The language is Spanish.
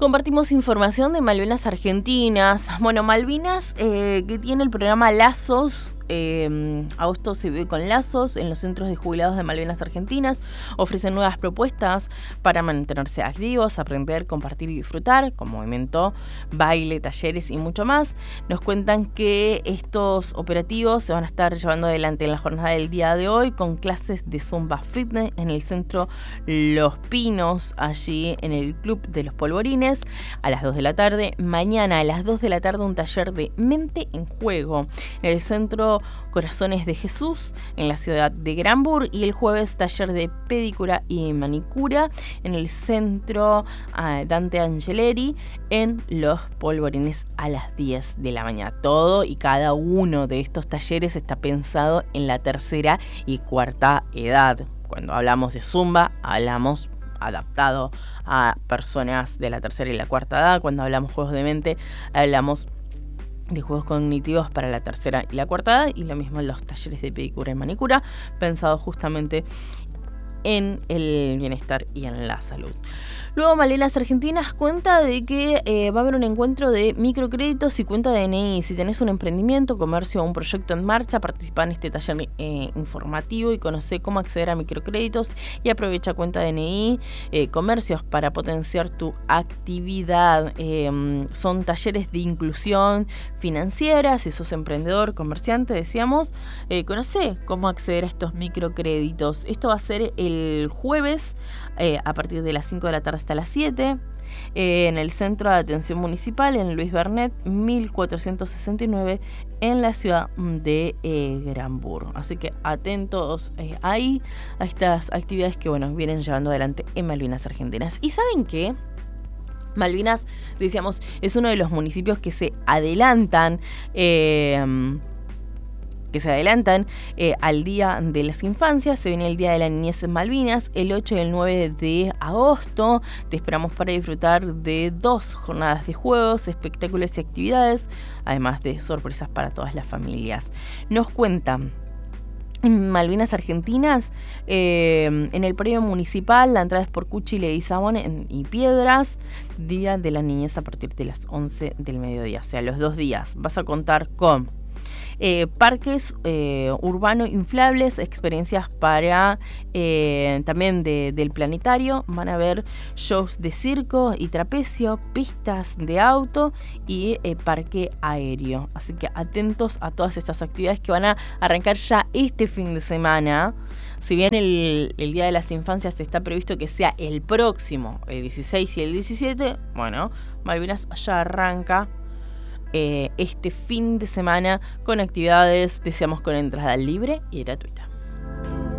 Compartimos información de Malvinas Argentinas. Bueno, Malvinas que tiene el programa Lazos. Agosto se vive con Lazos en los centros de jubilados de Malvinas Argentinas. Ofrecen nuevas propuestas para mantenerse activos, aprender, compartir y disfrutar, con movimiento, baile, talleres y mucho más. Nos cuentan que estos operativos se van a estar llevando adelante en la jornada del día de hoy con clases de Zumba Fitness en el centro Los Pinos, allí en el Club de los Polvorines, a las 2 de la tarde. Mañana a las 2 de la tarde un taller de mente en juego en el centro Corazones de Jesús en la ciudad de Granburg, y el jueves taller de pedicura y manicura en el centro Dante Angeleri en Los Polvorines a las 10 de la mañana. Todo y cada uno de estos talleres está pensado en la tercera y cuarta edad. Cuando hablamos de Zumba, hablamos adaptado a personas de la tercera y la cuarta edad. Cuando hablamos juegos de mente, hablamos de juegos cognitivos para la tercera y la cuarta edad, y lo mismo en los talleres de pedicura y manicura, pensados justamente en el bienestar y en la salud. Luego Malvinas Argentinas cuenta de que va a haber un encuentro de microcréditos y cuenta de DNI. Si tenés un emprendimiento, comercio o un proyecto en marcha, participa en este taller informativo y conoce cómo acceder a microcréditos y aprovecha cuenta DNI, comercios para potenciar tu actividad. Son talleres de inclusión financiera. Si sos emprendedor, comerciante, decíamos, conoce cómo acceder a estos microcréditos. Esto va a ser el jueves a partir de las 5 de la tarde hasta las 7, en el Centro de Atención Municipal, en Luis Bernet, 1469, en la ciudad de Granburg. Así que atentos ahí a estas actividades que vienen llevando adelante en Malvinas Argentinas. ¿Y saben qué? Malvinas, decíamos, es uno de los municipios que se adelantan al Día de las Infancias. Se viene el Día de la Niñez en Malvinas, el 8 y el 9 de agosto. Te esperamos para disfrutar de 2 jornadas de juegos, espectáculos y actividades, además de sorpresas para todas las familias. Nos cuentan en Malvinas Argentinas, en el predio municipal, la entrada es por Cuchi, Leguizamón y Piedras. Día de la Niñez a partir de las 11 del mediodía, o sea, los 2 días. Vas a contar con parques urbanos inflables, experiencias para también del planetario. Van a haber shows de circo y trapecio, pistas de auto y parque aéreo. Así que atentos a todas estas actividades que van a arrancar ya este fin de semana. Si bien el Día de las Infancias está previsto que sea el próximo, el 16 y el 17, Malvinas ya arranca este fin de semana con actividades, deseamos, con entrada libre y gratuita.